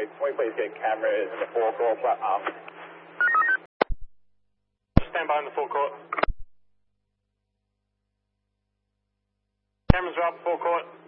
Can we please get cameras in the forecourt platform? Stand by in the forecourt. Cameras are up, forecourt.